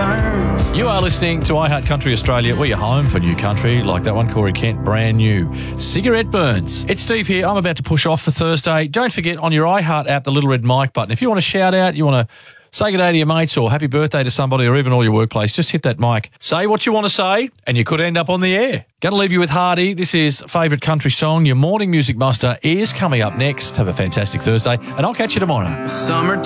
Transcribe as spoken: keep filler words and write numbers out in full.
burn. You are listening to iHeart Country Australia. We're your home for new country, like that one, Corey Kent, brand new. Cigarette Burns. It's Steve here. I'm about to push off for Thursday. Don't forget, on your iHeart app, the little red mic button. If you want to shout out, you want to say good day to your mates or happy birthday to somebody or even all your workplace, just hit that mic. Say what you want to say and you could end up on the air. Going to leave you with Hardy. This is Favourite Country Song. Your morning music muster is coming up next. Have a fantastic Thursday and I'll catch you tomorrow. Summer